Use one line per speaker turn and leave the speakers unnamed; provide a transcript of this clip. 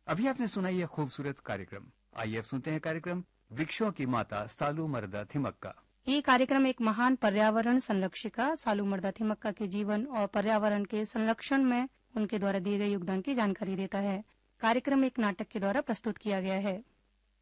अभी आपने सुना यह खूबसूरत कार्यक्रम। आइए अब सुनते हैं कार्यक्रम वृक्षों की माता सालू मरदा थिमक्का।
ये कार्यक्रम एक महान पर्यावरण संरक्षिका सालू मरदा थिमक्का के जीवन और पर्यावरण के संरक्षण में उनके द्वारा दिए गए योगदान की जानकारी देता है। कार्यक्रम एक नाटक के द्वारा प्रस्तुत किया गया है।